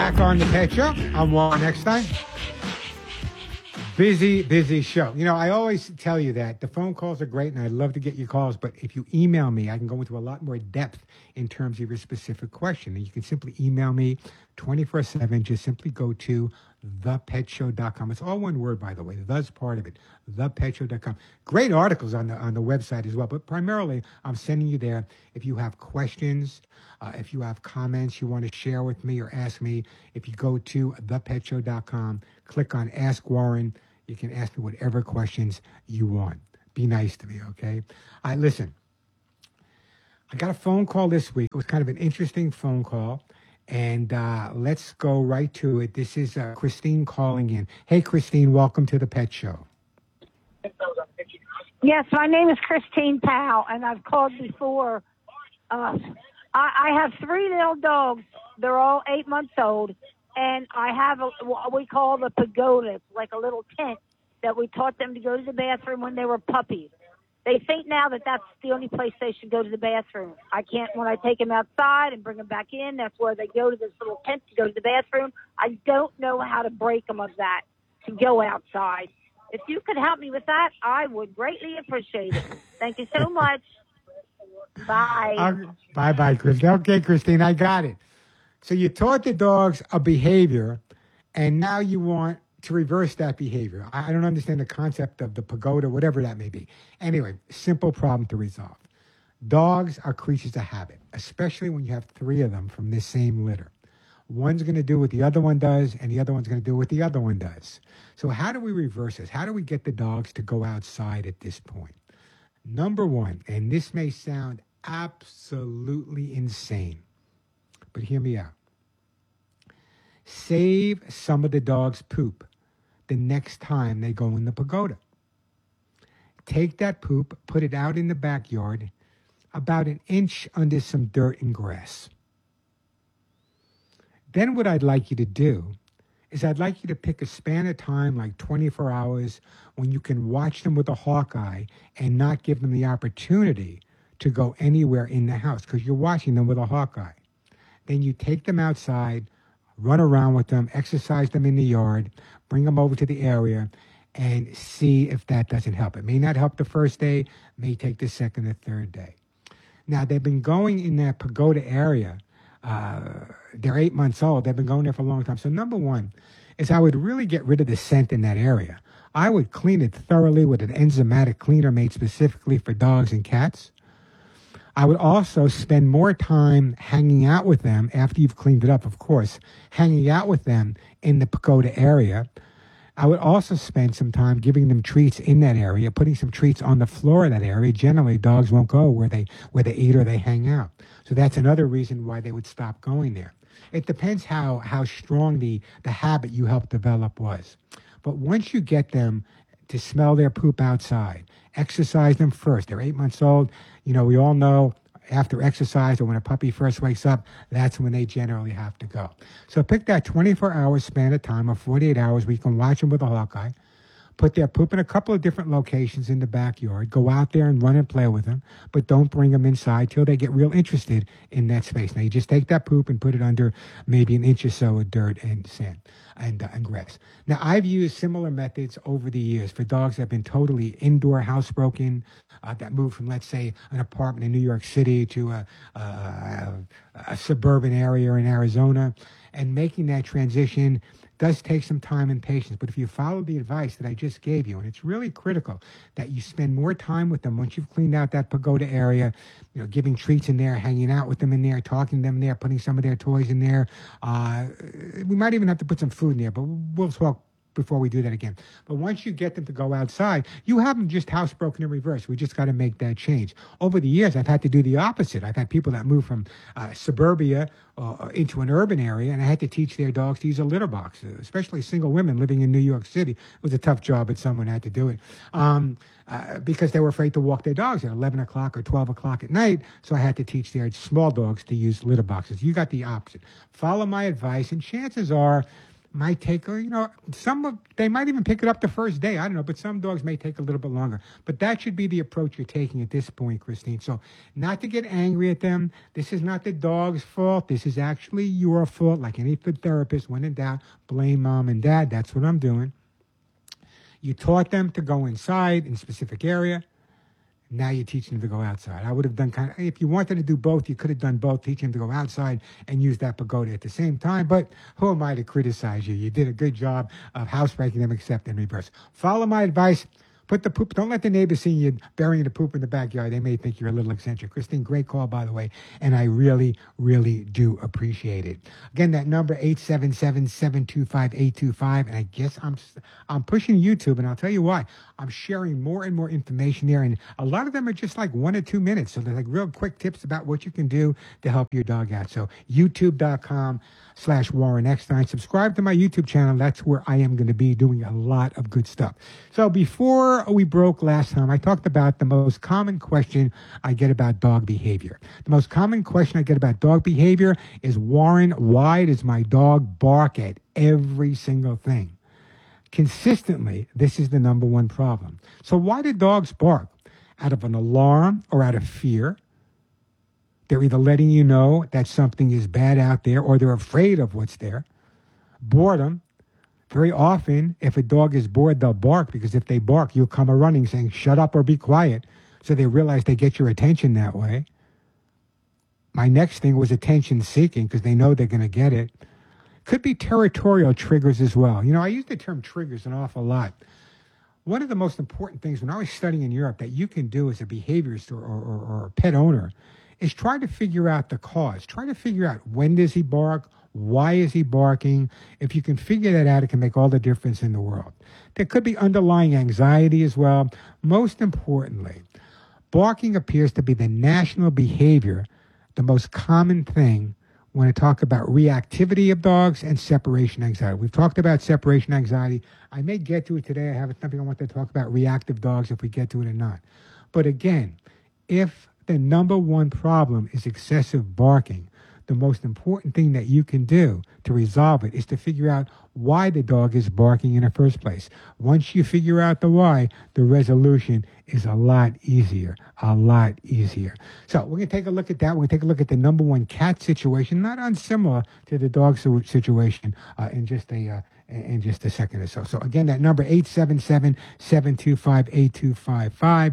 Back on the Pet Show. I'm Warren Eckstein. Busy show. You know, I always tell you that the phone calls are great and I'd love to get your calls, but if you email me, I can go into a lot more depth in terms of your specific question. And you can simply email me 24/7. Just simply go to thepetshow.com. It's all one word, by the way. That's part of it. Thepetshow.com. Great articles on the website as well, but primarily I'm sending you there. If you have questions, if you have comments you want to share with me or ask me, if you go to thepetshow.com, click on Ask Warren. You can ask me whatever questions you want. Be nice to me, okay? All right, listen. I got a phone call this week. It was kind of an interesting phone call. And let's go right to it. This is Christine calling in. Hey, Christine, welcome to the Pet Show. Yes, my name is Christine Powell, and I've called before. I have 3 little dogs. They're all 8 months old. And I have what we call the pagoda. It's like a little tent that we taught them to go to the bathroom when they were puppies. They think now that that's the only place they should go to the bathroom. I can't, when I take them outside and bring them back in, that's where they go to this little tent to go to the bathroom. I don't know how to break them of that to go outside. If you could help me with that, I would greatly appreciate it. Thank you so much. Bye. Bye, Christine. Okay, Christine, I got it. So you taught the dogs a behavior, and now you want to reverse that behavior. I don't understand the concept of the pagoda, whatever that may be. Anyway, simple problem to resolve. Dogs are creatures of habit, especially when you have 3 of them from this same litter. One's going to do what the other one does, and the other one's going to do what the other one does. So how do we reverse this? How do we get the dogs to go outside at this point? Number 1, and this may sound absolutely insane, but hear me out. Save some of the dog's poop the next time they go in the pagoda. Take that poop, put it out in the backyard, about an inch under some dirt and grass. Then what I'd like you to do is I'd like you to pick a span of time, like 24 hours, when you can watch them with a hawk eye and not give them the opportunity to go anywhere in the house because you're watching them with a hawk eye. Then you take them outside, run around with them, exercise them in the yard, bring them over to the area, and see if that doesn't help. It may not help the first day, may take the second or third day. Now, they've been going in that pagoda area. They're 8 months old. They've been going there for a long time. So number 1 is I would really get rid of the scent in that area. I would clean it thoroughly with an enzymatic cleaner made specifically for dogs and cats. I would also spend more time hanging out with them after you've cleaned it up, of course, hanging out with them in the pagoda area. I would also spend some time giving them treats in that area, putting some treats on the floor of that area. Generally, dogs won't go where they eat or they hang out. So that's another reason why they would stop going there. It depends how strong the habit you helped develop was. But once you get them to smell their poop outside, exercise them first. They're 8 months old. You know, we all know after exercise or when a puppy first wakes up, that's when they generally have to go. So pick that 24-hour span of time or 48 hours where you can watch them with a hawk eye. Put their poop in a couple of different locations in the backyard. Go out there and run and play with them, but don't bring them inside till they get real interested in that space. Now, you just take that poop and put it under maybe an inch or so of dirt and sand and grass. Now, I've used similar methods over the years for dogs that have been totally indoor housebroken, that moved from, let's say, an apartment in New York City to a suburban area in Arizona, and making that transition does take some time and patience. But if you follow the advice that I just gave you, and it's really critical that you spend more time with them once you've cleaned out that pagoda area, you know, giving treats in there, hanging out with them in there, talking to them in there, putting some of their toys in there. We might even have to put some food in there, but we'll talk before we do that again. But once you get them to go outside, you have them just housebroken in reverse. We just got to make that change. Over the years, I've had to do the opposite. I've had people that move from suburbia into an urban area, and I had to teach their dogs to use a litter box, especially single women living in New York City. It was a tough job, but someone had to do it. Because they were afraid to walk their dogs at 11 o'clock or 12 o'clock at night, so I had to teach their small dogs to use litter boxes. You got the opposite. Follow my advice, and chances are might take, they might even pick it up the first day. I don't know, but some dogs may take a little bit longer. But that should be the approach you're taking at this point, Christine. So not to get angry at them. This is not the dog's fault. This is actually your fault. Like any good therapist, when in doubt, blame mom and dad. That's what I'm doing. You taught them to go inside in a specific area. Now you're teaching them to go outside. I would have done if you wanted to do both, you could have done both, teach them to go outside and use that pagoda at the same time. But who am I to criticize you? You did a good job of housebreaking them, except in reverse. Follow my advice. Put the poop. Don't let the neighbors see you burying the poop in the backyard. They may think you're a little eccentric. Christine, great call, by the way, and I really, really do appreciate it. Again, that number 877-725-825, and I guess I'm pushing YouTube, and I'll tell you why. I'm sharing more and more information there, and a lot of them are just like 1 or 2 minutes. So they're like real quick tips about what you can do to help your dog out. So youtube.com/Warren Eckstein. Subscribe to my YouTube channel. That's where I am going to be doing a lot of good stuff. So before we broke last time, I talked about the most common question I get about dog behavior. The most common question I get about dog behavior is, Warren, why does my dog bark at every single thing? Consistently, this is the number one problem. So why do dogs bark? Out of an alarm or out of fear? They're either letting you know that something is bad out there, or they're afraid of what's there. Boredom. Very often, if a dog is bored, they'll bark, because if they bark, you'll come running saying, shut up or be quiet. So they realize they get your attention that way. My next thing was attention seeking, because they know they're going to get it. Could be territorial triggers as well. I use the term triggers an awful lot. One of the most important things when I was studying in Europe that you can do as a behaviorist or a pet owner is try to figure out the cause. Try to figure out, when does he bark? Why is he barking? If you can figure that out, it can make all the difference in the world. There could be underlying anxiety as well. Most importantly, barking appears to be the national behavior, the most common thing when I talk about reactivity of dogs and separation anxiety. We've talked about separation anxiety. I may get to it today. I have something I want to talk about reactive dogs, if we get to it or not. But again, if the number one problem is excessive barking, the most important thing that you can do to resolve it is to figure out why the dog is barking in the first place. Once you figure out the why, the resolution is a lot easier, So we're going to take a look at that. We're going to take a look at the number one cat situation, not unsimilar to the dog situation, in just a second or so. So again, that number 877-725-8255,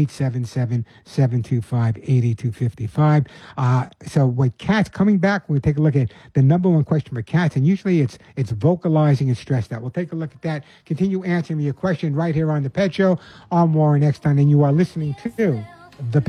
877-725-8255. So with cats coming back, we'll take a look at the number one question for cats, and usually it's vocalizing and stressed out. We'll take a look at that. Continue answering your question right here on the Pet Show. I'm Warren Eckstein, and you are listening to the